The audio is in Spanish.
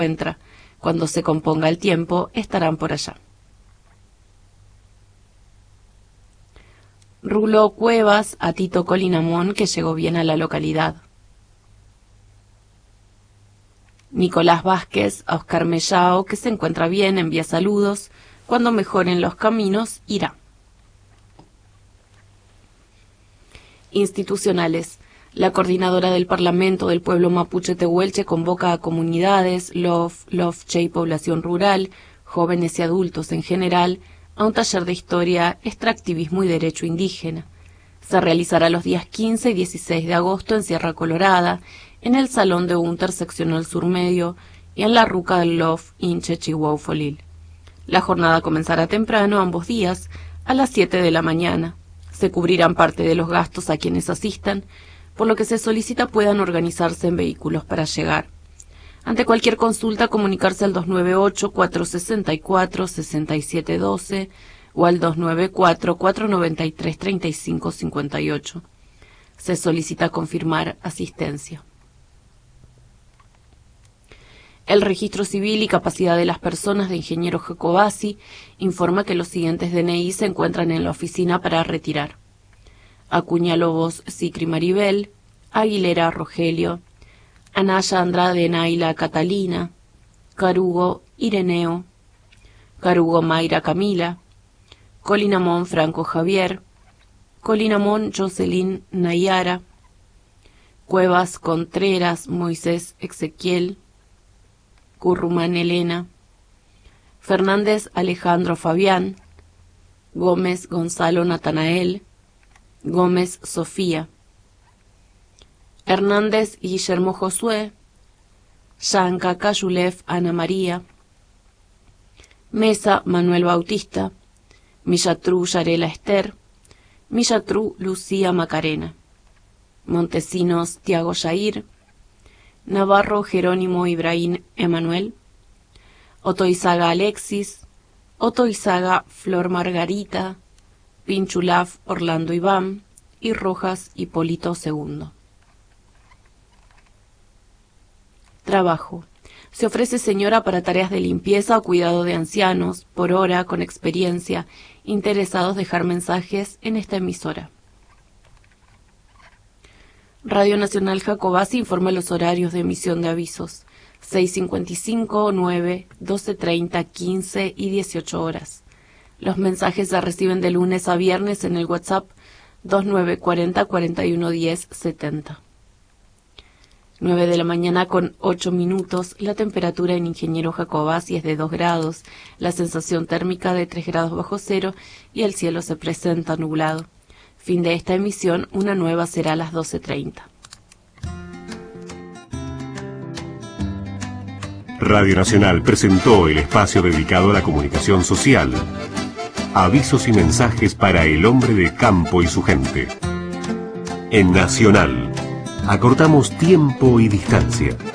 encuentra. Cuando se componga el tiempo, estarán por allá. Ruló Cuevas a Tito Colinamón, que llegó bien a la localidad. Nicolás Vázquez a Oscar Mellao, que se encuentra bien, envía saludos. Cuando mejoren los caminos, irá. Institucionales. La coordinadora del Parlamento del pueblo mapuche tehuelche convoca a comunidades, LOFCHE y población rural, jóvenes y adultos en general, a un taller de historia, extractivismo y derecho indígena. Se realizará los días 15 y 16 de agosto en Sierra Colorada, en el Salón de Unter Seccional Sur Medio y en la ruca del LOF Inche Chihuahua. La jornada comenzará temprano ambos días, a las 7 de la mañana. Se cubrirán parte de los gastos a quienes asistan, por lo que se solicita puedan organizarse en vehículos para llegar. Ante cualquier consulta, comunicarse al 298-464-6712 o al 294-493-3558. Se solicita confirmar asistencia. El Registro Civil y Capacidad de las Personas de Ingeniero Jacobasi informa que los siguientes DNI se encuentran en la oficina para retirar: Acuña Lobos Sicri Maribel, Aguilera Rogelio, Anaya Andrade Naila Catalina, Carugo Ireneo, Carugo Mayra Camila, Colinamón Franco Javier, Colinamón Jocelyn Nayara, Cuevas Contreras Moisés Ezequiel, Currumán Elena, Fernández Alejandro Fabián, Gómez Gonzalo Natanael, Gómez Sofía, Hernández Guillermo Josué, Yanca Cayulef Ana María, Mesa Manuel Bautista, Millatru Yarela Esther, Millatru Lucía Macarena, Montesinos Tiago Yair, Navarro Jerónimo Ibrahim Emanuel, Otoizaga Alexis, Otoizaga Flor Margarita, Pinchulaf Orlando Iván y Rojas Hipólito II. Trabajo. Se ofrece señora para tareas de limpieza o cuidado de ancianos, por hora, con experiencia, interesados dejar mensajes en esta emisora. Radio Nacional Jacobasi informa los horarios de emisión de avisos: 6:55, 9, 12:30, 15 y 18 horas. Los mensajes se reciben de lunes a viernes en el WhatsApp 2940 4110 70. 9 de la mañana con 8 minutos, la temperatura en Ingeniero Jacobasi es de 2 grados, la sensación térmica de 3 grados bajo cero y el cielo se presenta nublado. Fin de esta emisión, una nueva será a las 12:30. Radio Nacional presentó el espacio dedicado a la comunicación social. Avisos y mensajes para el hombre de campo y su gente. En Nacional, acortamos tiempo y distancia.